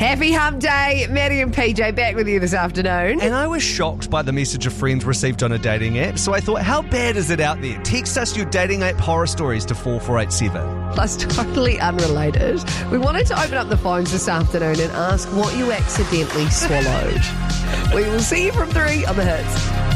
Happy Hump Day. Maddie and PJ back with you this afternoon. And I was shocked by the message a friend received on a dating app, so I thought, how bad is it out there? Text us your dating app horror stories to 4487. Plus, totally unrelated, we wanted to open up the phones this afternoon and ask what you accidentally swallowed. We will see you from 3 on the Hits.